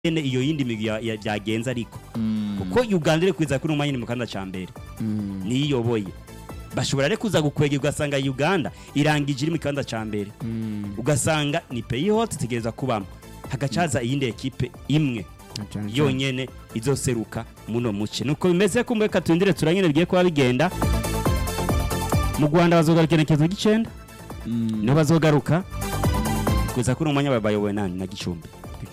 ene iyo yindi migwi byagenza ariko kuko Uganda iri kwiza kuri umwanya mu kanda ca mbere niyoboye bashobora rero kuza gukwega ugasanga Uganda irangije iri mu kanda ca mbere ugasanga ni pays hot tegereza kubamo hagacaza iyindi equipe imwe yonyene izoseruka muno muce nuko bimeze ko mweka tundire turanyene bigiye kuba bigenda mu Rwanda bazogaruka nekezo gicenda no bazogaruka kuza kuri umwanya babayowe nani na Gicumbi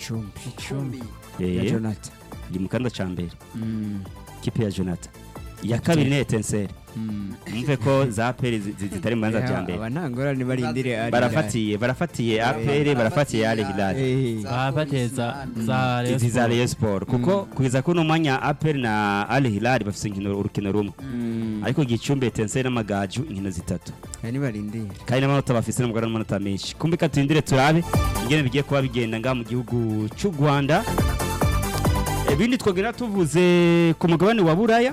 ya Jonathan ndi mukanda ca mbere kipe ya Jonathan ya kabiri ne Etincelle mve ko za APR zitari mu banza bya mbere abantangorane barindire ari barafatiye APR barafatiye Al Hilal babateza za Rayon Sport kuko kuza kuno mwanya APR na Al Hilal bafise urukino rumwe ariko Gicumbi Etincelle n'amagaju inkino zitatu yani barindire kandi n'amanota bafise n'umugara n'amanota menshi kumbika tindire turabe ingene bigiye kuba bigenda nga mu gihugu cy'u Rwanda ibindi twogera tuvuze ku mugabane wa Buraya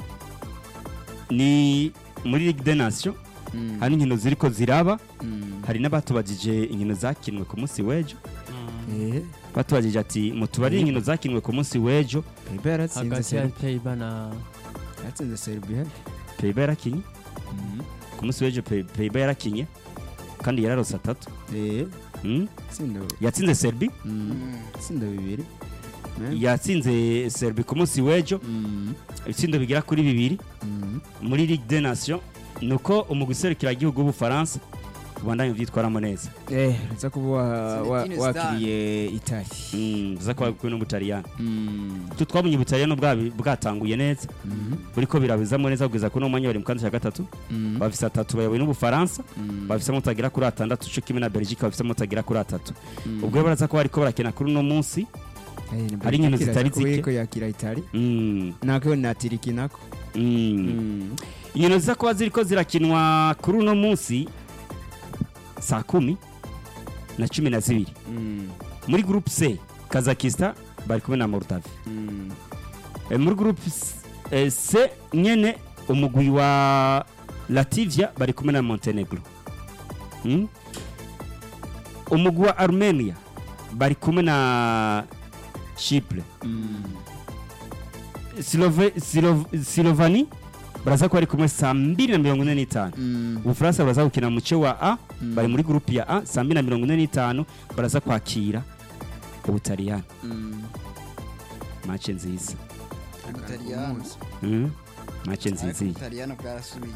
ni muri Ligue des Nations hari inkino ziriko ziraba hari n'abatubajije inkino zakinwe ku munsi w'ejo batubajije ati mutubari inkino zakinwe ku munsi w'ejo yatsinze Serbia Pays-Bas yarakinye ku munsi w'ejo Pays-Bas yarakinye kandi yararose 3 yatsinze Serbia tsinda bibiri yatsinze Serbia ku munsi w'ejo ibitsindo bigira kuri 2 muri Ligue des Nations nuko umuguserukira igihugu w'Ubufaransa ubandanye vyitwaramo neza nza kuba wakiriye Italy nza kuba kuri no Butaliyani twabunye Butaliyani bwatanguye neza buriko birabizamo neza kugeza kuno mwanya bari mu kanda cya gatatu bafise 3 bayoboye n'Ubufaransa bafise mutagira kuri 6 cyo kimwe na Belgique bafise mutagira kuri 3 ubwo baraza ko bariko barakena kuri no munsi hari inkino zitari zike ko yakira Italy nako natiriki nako inkino ziza kuba ziriko zirakinwa kuri uno munsi saa 10:12 muri groupe C Kazakhstan bari kumwe na Moldavia muri groupe C nyene umugwi wa Latvia bari kumwe na Montenegro umugwi wa Armenia bari kumwe na Chypre Slovenia baraza ko ari kumwe saa 2:45 Ubufaransa baraza gukina mu muce wa A bari muri groupe ya A saa 2:45 baraza kwakira Ubutaliyani match nziza match nziza Ubutaliyani bwarasubiye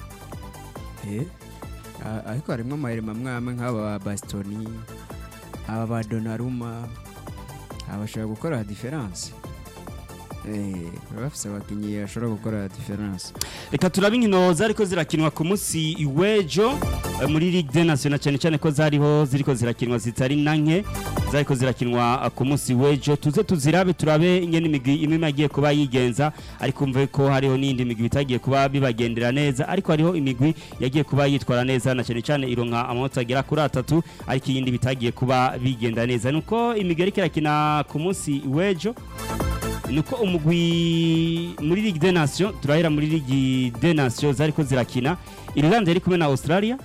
ariko harimo amahirwe amwe nk'aba Bastoni aba ba Donnarumma abashaka gukora difference bafise abakinyi bashobora gukora difference reka turabe inkino zariko zirakinwa ku munsi iwejo muri Ligue des Nations cyane cyane ko ziriko zirakinwa zitari nanke zariko zirakinwa ku munsi iwejo tuze tuzirabe turabe ingene imigwi imwe yagiye kuba yigenza ariko mve ko hariho n'indi migwi itagiye kuba bibagendera neza ariko hariho imigwi yagiye kuba yitwara neza na cyane cyane ironka amanota agera kuri 3 ariko iyindi bitagiye kuba bigenda neza nuko imigwi iriko irakina ku munsi iwejo nuko umugwi muri Ligue des Nations turahera muri Ligue des Nations zariko zirakina Irlande yari kumwe na Australia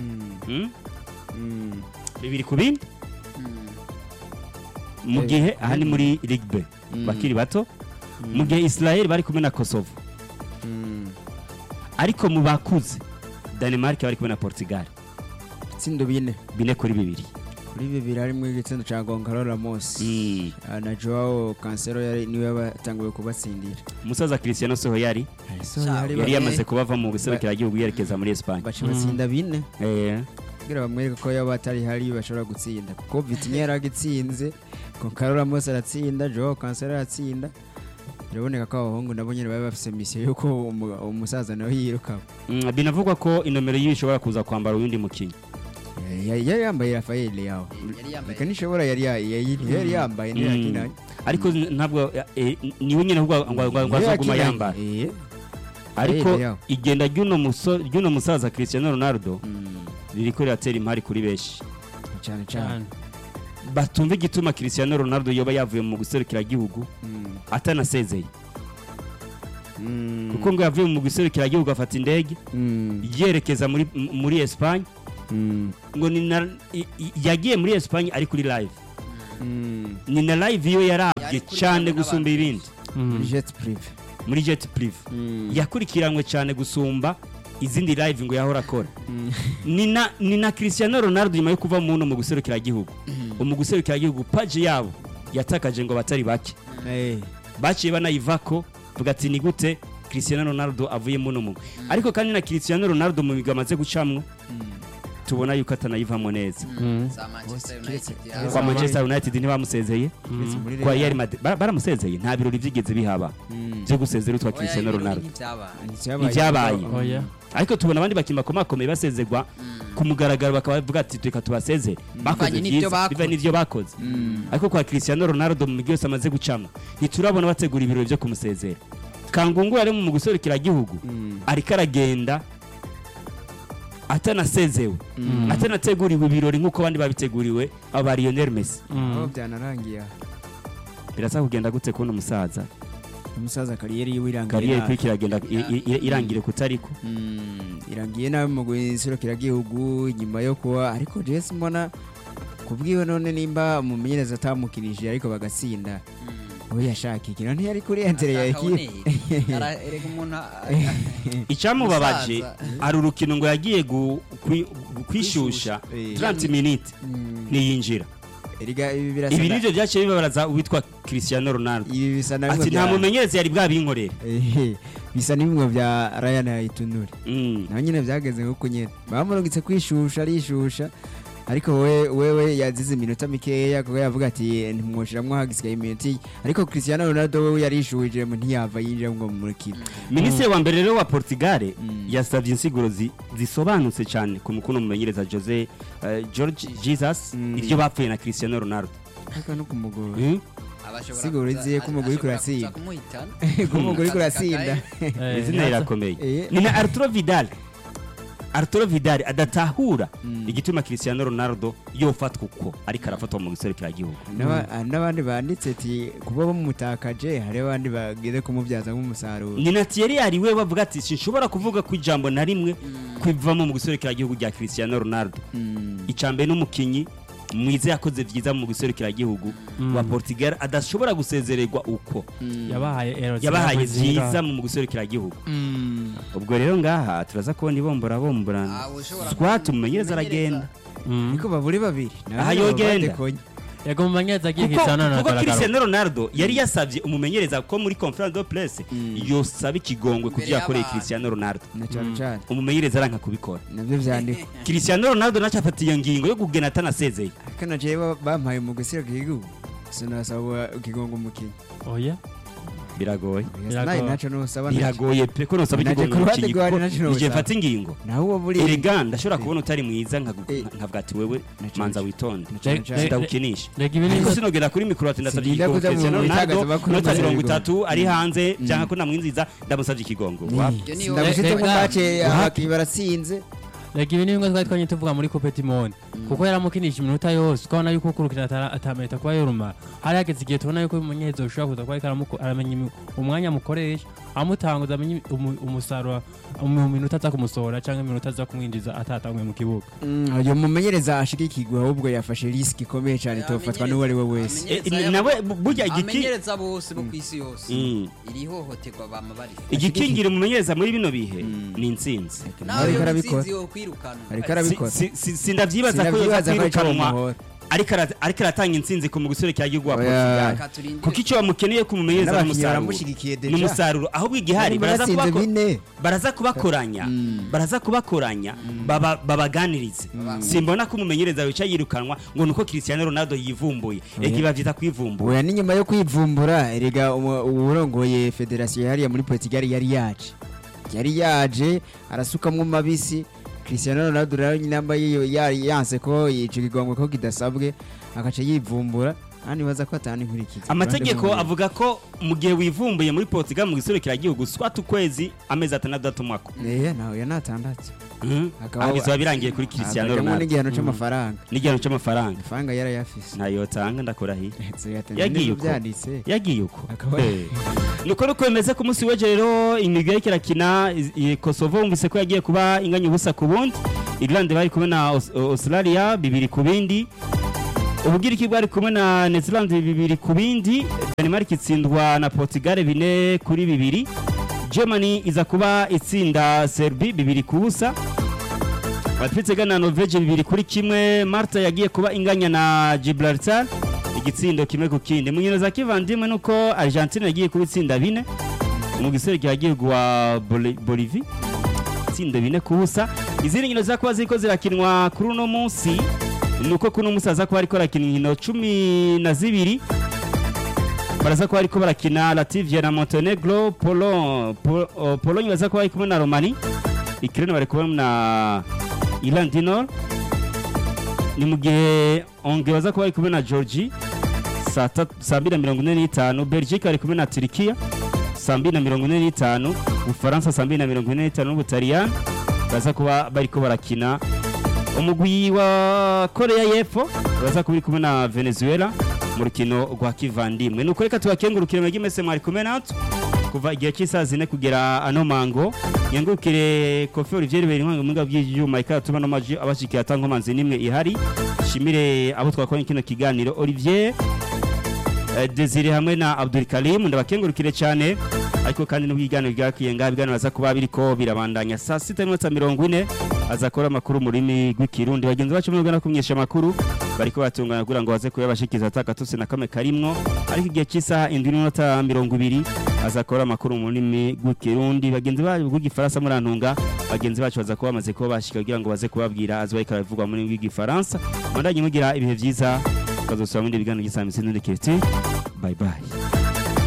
bibiri ku bindi mu gihe aha ni muri Ligue B bakiri bato mu gihe Israel bari kumwe na Kosovo ariko mu bakuze Denmark bari kumwe na Portugal tsindo bine kuri 2 kuri bibiri harimo igitsendo ca Gonzalo Ramos na Joao Cancelo niwe batanguye kubatsindira umusaza Cristiano Soho yari yamaze kubava mu guserukira igihugu yerekeza muri Espagne baca batsinda bine kugira bamwereke ko yaba atari hari bashobora gutsinda kuko Vitinha yaragitsinze Gonzalo Ramos aratsinda Joao Cancelo aratsinda biraboneka ko abahungu nabo nyene baba bafise mission yuko umusaza nawe yiruka binavugwa ko inomero y'ishobora kuza kwambara uyundi mukinyi yari yambaye Rafael yao kanishobora yari yambaye ntiyakinanye ariko ntabwo niwe nyene ngo azoguma yambara ariko igenda ry'uno musaza Cristiano Ronaldo ririko riratera impari kuri beshi cyane batumva igituma Cristiano Ronaldo yoba yavuye mu guserukira igihugu atanasezeye kuko ngo yavuye mu guserukira igihugu afata indege yerekeza muri Espagne ngo yagiye muri Espagne ari kuri live ni na live yo yarabye cyane gusumba ibindi jet prive muri jet prive yakurikiranwe cyane gusumba izindi live ngo yahora akora ni na Cristiano Ronaldo nyuma yo kuva mu guserukira igihugu mu guserukira igihugu page yabo yatakaje ngo batari bake baciye banayivako vuga ati ni gute Cristiano Ronaldo avuye muno mugwi ariko kandi na Cristiano Ronaldo mu bigamaze gucamwo tubona yuko atanayivamo neza kwa Manchester United ntibamusezeye kwa Real Madrid baramusezeye nta birori byigeze bihaba byo gusezera utwa Cristiano Ronaldo ibyabaye ariko tubona abandi bakimba komakomeye basezerwa ku mugaragaro bakavuga ati tweka tubaseze bakoze byiza biva n'ivyo bakoze ariko kwa Cristiano Ronaldo mu migiyose amaze gucama ntiturabona bategura ibirori byo kumusezera Kangungu yari mu guserukira igihugu ariko aragenda atanasezewe atanateguriwe ibirori nkuko abandi babiteguriwe aba Lionel Messi aho byanarangiye birasa kugenda gute kuno umusaza kariyeri yiwe kariyeri kwikiragenda irangire kutariko irangiye nawe mu guserukira igihugu nyuma yo kuba ariko Jesse mbona kubwiwe none nimba umumenyereza atamukinije ariko bagatsinda we yashaka ikintu ntiyari kuri entere ya ekipe icyamubabaje ari urukino ngo yagiye kwishusha 30 minutes ntiyinjira ibi nivyo byaciye bibaraza uwitwa Cristiano Ronaldo ati nta mumenyereza yari bwabinkorera bisa n'ibimwe bya Ryan Aitunuri naho nyine byageze nkuko nyene bamurungitse kwishusha arishusha ariko wewe yazize iminota mikeya kuko yavuga ati ntimwoshiramwo hagisigaye iminota ariko Cristiano Ronaldo wewe yarishuhije mu ntiyava yinjira ngo mu rukino Minisitiri wa mbere rero wa Portugal yasavye insiguro zisobanutse cyane ku mukuru mumenyereza Jose Jorge Jesus iryo bapfuye na Cristiano Ronaldo ariko no kumugora siguro iziye ko umugore kurasinda ko umugore kurasinda izina rirakomeye ni na Arturo Vidal adatahura igituma Cristiano Ronaldo yofatwa uko ariko arafatwa mu guserukira igihugu n'abandi banditse ati kuba bamutakaje hari abandi bageze kumubyaza nk'umusaruro ni na Thierry ari we bavuga ati sinshobora kuvuga ku ijambo na rimwe kwivamo mu guserukira igihugu rya Cristiano Ronaldo icambe n'umukinyi mwize yakoze vyiza mu guserukira igihugu wa Portugal adashobora gusezererwa uko yabahaye vyiza mu guserukira igihugu ubwo rero ngaha turaza kubona ibomborana swat umumenyereza aragenda niko baburi babiri aha yogenda yego mumenyereza agiye Cristiano Ronaldo kuko Cristiano Ronaldo yari yasavye umumenyereza ko muri conference de presse yosaba ikigongwe kuvya yakoreye Cristiano Ronaldo umumenyereza aranka kubikora navyo vyandiko Cristiano Ronaldo nacafatiye ngingo yo kugena atanasezeyo kana je bampaye mu gusira gihugu sinasaba ikigongo mukinyi oya biragoye biragoye pe ko nosaba ikigongo mukinyi je mfata ingingo naho buri elegant ndashobora kubona utari mwiza nkavuga ati wewe manza witonde ndawukinisha ariko sinogera kuri micro ati ndasabye ikigongo Cristiano Ronaldo nota 30 ari hanze cyangwa ko namwinziza ndamusabye ikigongo ndagushite mu match abakibaratsinze Legi bini ngo twari twanye tuvuga muri Coupe du Monde kuko yaramukinisha iminota yose ukabona yuko kurukira atameta kwa yoruma hari yageze igihe tubona yuko umunyezo ushobora kuza kwa aramenya umwanya mukoresha amutanguza amenye umusaruro mu minota za kumusohora cyangwa iminota za kumwinjiza atatangwe mu kibuga uyo mumenyereza ashikikigwa ahubwo yafashe risk ikomeye cyane tofatwa n'uwo ari we wese nawe burya igikingireza bose bo kwisi yose iri hohoterwa bamabari igikingira umumenyereza muri bino bihe ni intsinzi nawe karabikora ariko arabikora sindavyibaza ko yoza ariko aratanga intsinzi ku mugusore cya gihugu wa Portugal kuko icyo bamukeneye kumumenyereza n'umusaruro ahubwo igihari baraza kubakoranya babaganirize simbona ko umumenyereza wica yirukanwa ngo nuko Cristiano Ronaldo yivumbuye ekiba vyita kwivumbura oya ni nyuma yo kw'ivumbura erega uburongoye federation yari muri Portugal yari yaje arasukamwe mabisi Cristiano Ronaldo rero nyinamba yari yanse ko yica igongwe ko kidasabwe akaca yivumbura ani baza ko atani nkurikiza amategeko avuga ko mu gihe wivumbuye muri Portugal mu giserukira gihugu swat ukwezi amezi 6 mwako naho ya natandatu bizaba birangiye kuri Cristiano Ronaldo n'igihano c'amafaranga amafaranga yara yafise nayo tanga ndakurahi yagiye uko nuko kwemeza ku munsi weje rero imigwi kirakina Kosovo umvise ko yagiye kuba inganya ubusa ku bundi Ireland bari kumwe na Australia bibiri ku bindi Ubugiriki bwari kumwe na Netherlands 2-0, Denmark itsindwa na Portugal 4-2. Germany iza kuba itsinda Serbia 2-0. Batwitse na Norvege 2-1. Malta yagiye kuba inganya na Gibraltar igitsindo kimwe ku kindi. Mu nkino za kivandimwe nuko Argentina yagiye kuba itsinda 4 mu giserukiro yagiye gwa Bolivia itsinda 4-0. Izindi nkino za kuba ziko zirakinwa kuri uno munsi nuko kuno musaza ko ariko rakina inkino 12 baraza ko ariko barakina Latvia na Montenegro, Pologne baza ko ariko na Romania, Ukraine bari kubona na Ireland du Nord, ni mu gihe Hongrie baza ko ariko na Georgia saa 2:45, Belgique bari kubona na Turkiya saa 2:45, Ufaransa saa 2:45 n'Ubutaliyani baza kuba bariko barakina. Umugwi wa Korea y'Epfo baza kubiri kumwe na Venezuela mu rukino rwa kivandimwe. Nuko reka tubakengurukire mwegi mese mwari kumwe natwe kuva igihe cy'isaha 4 kugera ano mango. Yengurukire Kofi Olivier Berinkwanga mu ngabyo y'ibyuma ikatuma no maji abashikira tango manzi nimwe ihari. Shimire abo twakora kino kiganiro Olivier Desire hamwe na Abdul Karim, ndabakengurukire cyane. Ariko kandi n'ubwiganiro bwakiyenga biganiro baza kuba biriko birabandanya saa 6:40 azakora makuru murimi rw'ikirundi. Bagenzi bacu mwebwe nakumyesha makuru bariko batungana kugira ngo baze kuyabashikiza atakatuse na kame karimwo. Ariko igihe cy'isaha 7:20 azakora makuru murimi rw'ikirundi. Bagenzi bacu bw'igifaransa murantunga, bagenzi bacu baza kuba bamaze kuba bashika kugira ngo baze kubabwira azwaye bivugwa muri rw'igifaransa. Mandanye mugira ibihe byiza, kazosaba muri biganiro gisamisi n'indekete. Bye bye.